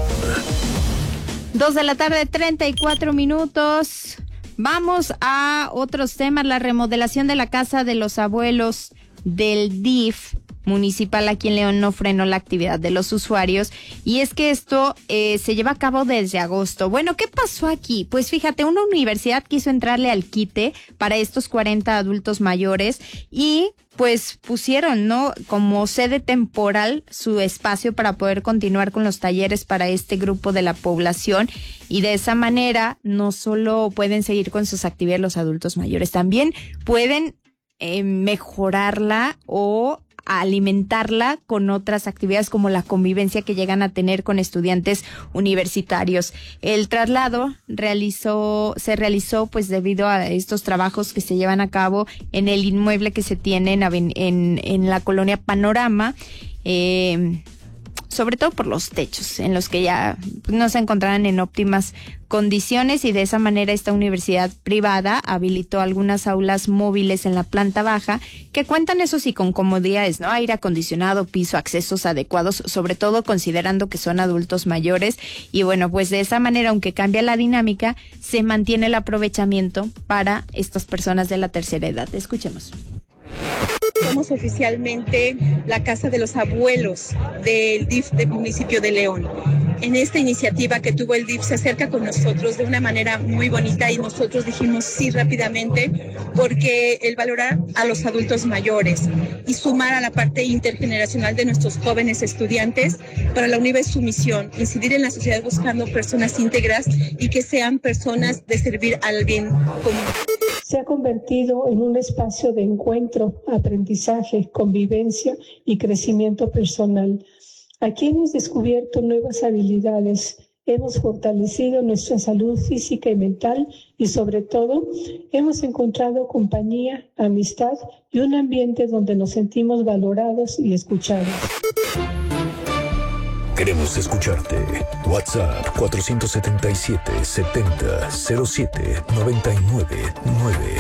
Dos de la tarde, treinta y cuatro minutos. Vamos a otros temas. La remodelación de la Casa de los Abuelos del D I F municipal aquí en León no frenó la actividad de los usuarios, y es que esto eh, se lleva a cabo desde agosto. Bueno, ¿qué pasó aquí? Pues fíjate, una universidad quiso entrarle al quite para estos cuarenta adultos mayores y pues pusieron, ¿no?, como sede temporal su espacio para poder continuar con los talleres para este grupo de la población, y de esa manera no solo pueden seguir con sus actividades los adultos mayores, también pueden eh, mejorarla o alimentarla con otras actividades como la convivencia que llegan a tener con estudiantes universitarios. El traslado realizó, se realizó pues debido a estos trabajos que se llevan a cabo en el inmueble que se tiene en, en, en la colonia Panorama, eh, sobre todo por los techos, en los que ya no se encontraban en óptimas condiciones, y de esa manera esta universidad privada habilitó algunas aulas móviles en la planta baja que cuentan, eso sí, con comodidades, ¿no? Aire acondicionado, piso, accesos adecuados, sobre todo considerando que son adultos mayores. Y bueno, pues de esa manera, aunque cambia la dinámica, se mantiene el aprovechamiento para estas personas de la tercera edad. Escuchemos. Somos oficialmente la Casa de los Abuelos del D I F del municipio de León. En esta iniciativa que tuvo el D I F se acerca con nosotros de una manera muy bonita, y nosotros dijimos sí rápidamente, porque el valorar a los adultos mayores y sumar a la parte intergeneracional de nuestros jóvenes estudiantes, para la UNIVA es su misión, incidir en la sociedad buscando personas íntegras y que sean personas de servir al bien común. Se ha convertido en un espacio de encuentro, aprendizaje, convivencia y crecimiento personal. Aquí hemos descubierto nuevas habilidades, hemos fortalecido nuestra salud física y mental, y sobre todo hemos encontrado compañía, amistad y un ambiente donde nos sentimos valorados y escuchados. Queremos escucharte. WhatsApp cuatro siete siete, setenta, cero siete, noventa y nueve nueve.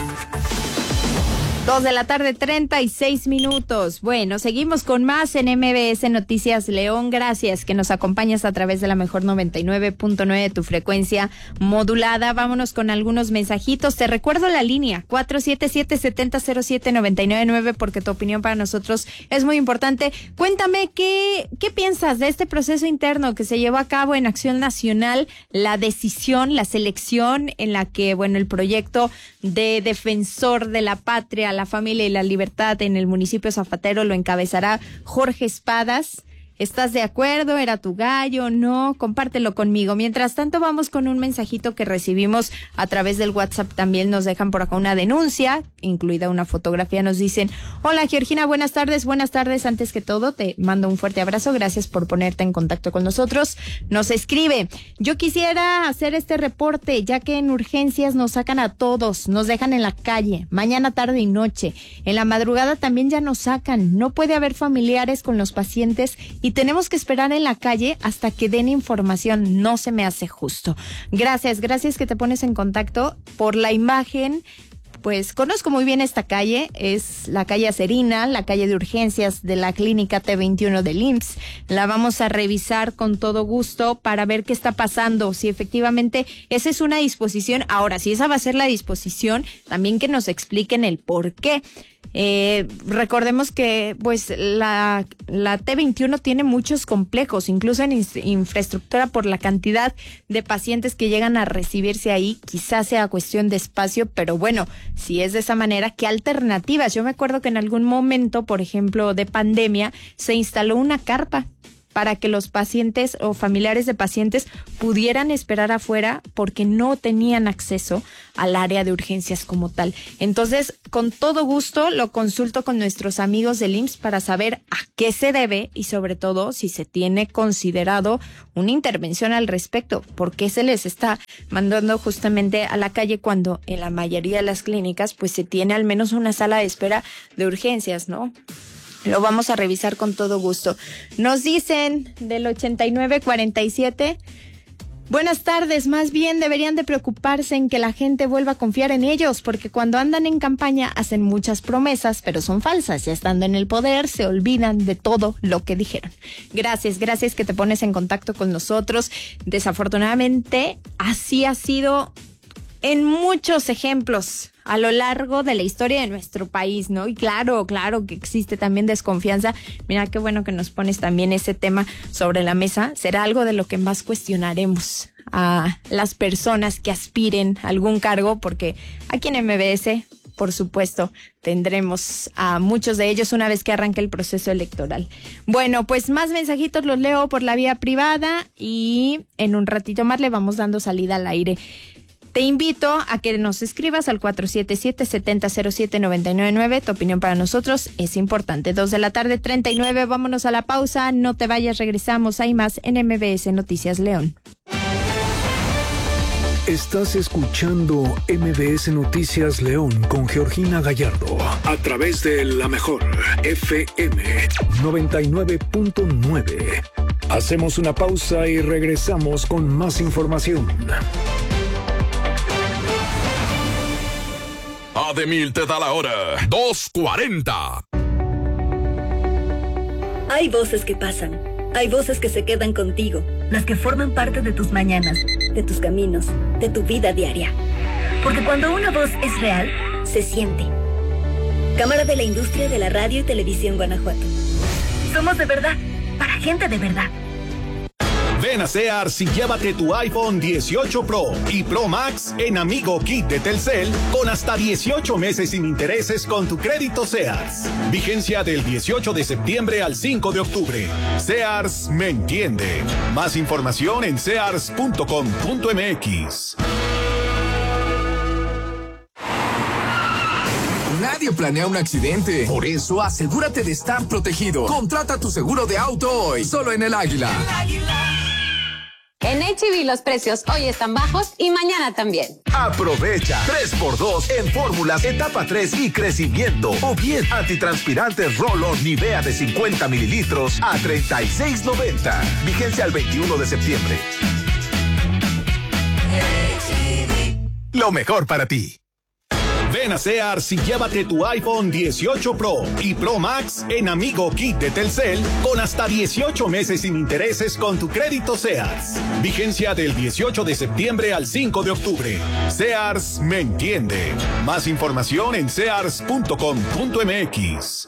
Dos de la tarde, treinta y seis minutos. Bueno, seguimos con más en M B S Noticias León. Gracias que nos acompañas a través de la mejor noventa y nueve punto nueve de tu frecuencia modulada. Vámonos con algunos mensajitos. Te recuerdo la línea cuatro siete siete, setenta, cero siete, noventa y nueve nueve, porque tu opinión para nosotros es muy importante. Cuéntame qué, qué piensas de este proceso interno que se llevó a cabo en Acción Nacional, la decisión, la selección en la que, bueno, el proyecto de defensor de la patria, la familia y la libertad en el municipio Zapatero lo encabezará Jorge Espadas. ¿Estás de acuerdo? ¿Era tu gallo? ¿No? Compártelo conmigo. Mientras tanto, vamos con un mensajito que recibimos a través del WhatsApp. También nos dejan por acá una denuncia, incluida una fotografía. Nos dicen: hola, Georgina, buenas tardes. Buenas tardes. Antes que todo, te mando un fuerte abrazo. Gracias por ponerte en contacto con nosotros. Nos escribe: yo quisiera hacer este reporte, ya que en urgencias nos sacan a todos, nos dejan en la calle, mañana, tarde y noche. En la madrugada también ya nos sacan. No puede haber familiares con los pacientes y tenemos que esperar en la calle hasta que den información. No se me hace justo. Gracias, gracias que te pones en contacto. Por la imagen, pues conozco muy bien esta calle. Es la calle Acerina, la calle de urgencias de la clínica T veintiuno del I M S S. La vamos a revisar con todo gusto para ver qué está pasando, si efectivamente esa es una disposición. Ahora, si esa va a ser la disposición, también que nos expliquen el por qué. Eh, recordemos que pues la, la T veintiuno tiene muchos complejos, incluso en in- infraestructura, por la cantidad de pacientes que llegan a recibirse ahí. Quizás sea cuestión de espacio, pero bueno, si es de esa manera, ¿qué alternativas? Yo me acuerdo que en algún momento, por ejemplo, de pandemia, se instaló una carpa para que los pacientes o familiares de pacientes pudieran esperar afuera porque no tenían acceso al área de urgencias como tal. Entonces, con todo gusto lo consulto con nuestros amigos del I M S S para saber a qué se debe y sobre todo si se tiene considerado una intervención al respecto, por qué se les está mandando justamente a la calle cuando en la mayoría de las clínicas pues se tiene al menos una sala de espera de urgencias, ¿no? Lo vamos a revisar con todo gusto. Nos dicen del ochenta y nueve cuarenta y siete, buenas tardes, más bien deberían de preocuparse en que la gente vuelva a confiar en ellos, porque cuando andan en campaña hacen muchas promesas, pero son falsas. Ya estando en el poder se olvidan de todo lo que dijeron. Gracias, gracias que te pones en contacto con nosotros. Desafortunadamente, así ha sido en muchos ejemplos a lo largo de la historia de nuestro país, ¿no? Y claro, claro que existe también desconfianza. Mira qué bueno que nos pones también ese tema sobre la mesa. Será algo de lo que más cuestionaremos a las personas que aspiren a algún cargo, porque aquí en M B S, por supuesto, tendremos a muchos de ellos una vez que arranque el proceso electoral. Bueno, pues más mensajitos los leo por la vía privada y en un ratito más le vamos dando salida al aire. Te invito a que nos escribas al cuatro siete siete, siete cero cero siete, nueve nueve nueve. Tu opinión para nosotros es importante. Dos de la tarde, treinta y nueve. Vámonos a la pausa. No te vayas, regresamos. Hay más en M B S Noticias León. Estás escuchando M B S Noticias León con Georgina Gallardo a través de La Mejor F M noventa y nueve punto nueve. Hacemos una pausa y regresamos con más información. Ademil te da la hora, dos cuarenta. Hay voces que pasan, hay voces que se quedan contigo, las que forman parte de tus mañanas, de tus caminos, de tu vida diaria. Porque cuando una voz es real, se siente. Cámara de la Industria de la Radio y Televisión Guanajuato. Somos de verdad, para gente de verdad. Ven a Sears y llévate tu iPhone dieciocho Pro y Pro Max en Amigo Kit de Telcel con hasta dieciocho meses sin intereses con tu crédito Sears. Vigencia del dieciocho de septiembre al cinco de octubre. Sears me entiende. Más información en sears punto com punto m x. Nadie planea un accidente. Por eso, asegúrate de estar protegido. Contrata tu seguro de auto hoy, solo en El Águila. El Águila. En H E B los precios hoy están bajos y mañana también. Aprovecha tres por dos en fórmulas etapa tres y crecimiento. O bien antitranspirante Roll-On Nivea de cincuenta mililitros a treinta y seis noventa. Vigencia al veintiuno de septiembre. Lo mejor para ti. Ven a Sears y llévate tu iPhone dieciocho Pro y Pro Max en Amigo Kit de Telcel con hasta dieciocho meses sin intereses con tu crédito Sears. Vigencia del dieciocho de septiembre al cinco de octubre. Sears me entiende. Más información en sears punto com punto m x.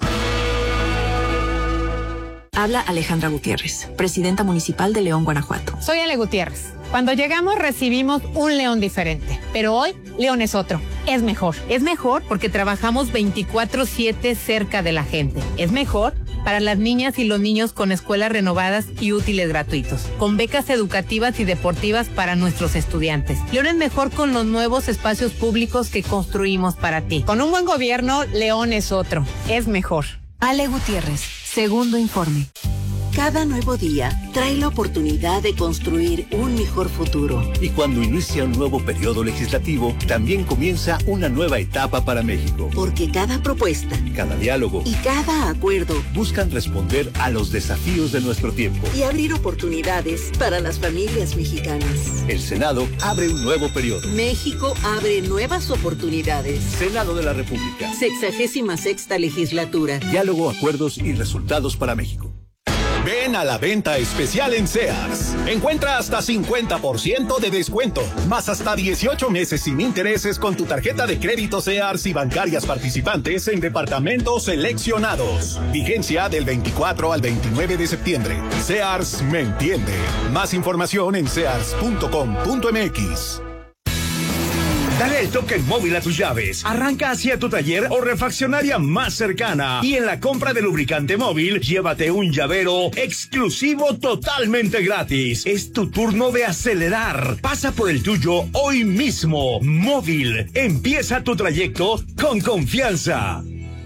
Habla Alejandra Gutiérrez, presidenta municipal de León, Guanajuato. Soy Ale Gutiérrez. Cuando llegamos recibimos un León diferente, pero hoy León es otro. Es mejor. Es mejor porque trabajamos veinticuatro siete cerca de la gente. Es mejor para las niñas y los niños con escuelas renovadas y útiles gratuitos, con becas educativas y deportivas para nuestros estudiantes. León es mejor con los nuevos espacios públicos que construimos para ti. Con un buen gobierno, León es otro. Es mejor. Ale Gutiérrez, segundo informe. Cada nuevo día trae la oportunidad de construir un mejor futuro. Y cuando inicia un nuevo periodo legislativo, también comienza una nueva etapa para México. Porque cada propuesta, cada diálogo y cada acuerdo buscan responder a los desafíos de nuestro tiempo y abrir oportunidades para las familias mexicanas. El Senado abre un nuevo periodo. México abre nuevas oportunidades. Senado de la República. Sexagésima sexta legislatura. Diálogo, acuerdos y resultados para México. Ven a la venta especial en Sears. Encuentra hasta cincuenta por ciento de descuento, más hasta dieciocho meses sin intereses con tu tarjeta de crédito Sears y bancarias participantes en departamentos seleccionados. Vigencia del veinticuatro al veintinueve de septiembre. Sears me entiende. Más información en sears punto com punto m x. Dale el toque móvil a tus llaves. Arranca hacia tu taller o refaccionaria más cercana. Y en la compra de lubricante móvil, llévate un llavero exclusivo totalmente gratis. Es tu turno de acelerar. Pasa por el tuyo hoy mismo. Móvil. Empieza tu trayecto con confianza.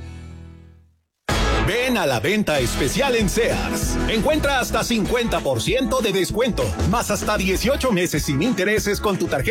Ven a la venta especial en Sears. Encuentra hasta cincuenta por ciento de descuento, más hasta dieciocho meses sin intereses con tu tarjeta